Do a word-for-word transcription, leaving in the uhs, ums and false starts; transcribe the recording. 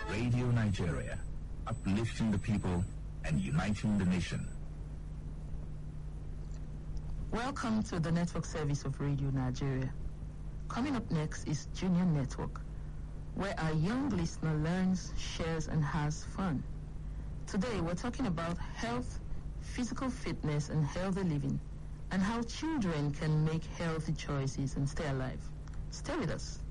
Radio Nigeria, uplifting the people and uniting the nation. Welcome to the network service of Radio Nigeria. Coming up next is Junior Network, where our young listener learns, shares, and has fun. Today, we're talking about health, physical fitness, and healthy living, and how children can make healthy choices and stay alive. Stay with us.